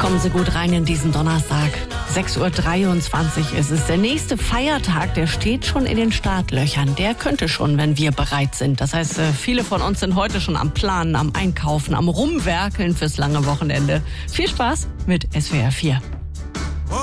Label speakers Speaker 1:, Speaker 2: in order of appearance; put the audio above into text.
Speaker 1: Kommen Sie gut rein in diesen Donnerstag. 6:23 Uhr ist es. Der nächste Feiertag, der steht schon in den Startlöchern. Der könnte schon, wenn wir bereit sind. Das heißt, viele von uns sind heute schon am Planen, am Einkaufen, am Rumwerkeln fürs lange Wochenende. Viel Spaß mit SWR 4.